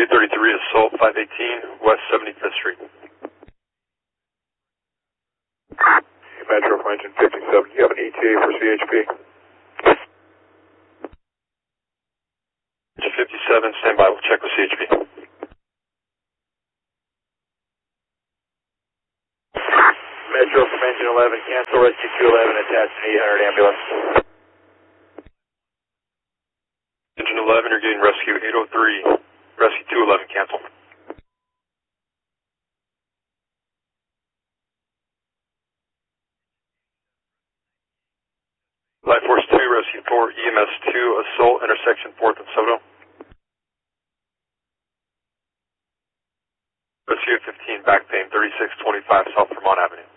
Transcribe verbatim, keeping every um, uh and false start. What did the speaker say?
two thirty-three, Assault five eighteen, West seventy-fifth Street. Metro from engine fifty-seven, you have an E T A for C H P. Engine fifty-seven, stand by, we'll check with C H P. Metro from engine eleven, cancel rescue two eleven, attached an eight hundred ambulance. Engine eleven, you're getting rescue eight oh three, rescue two eleven, cancel. Life Force two, rescue four, E M S two, Assault, intersection fourth and Soto. Rescue fifteen, back pain, thirty-six twenty-five South Vermont Avenue.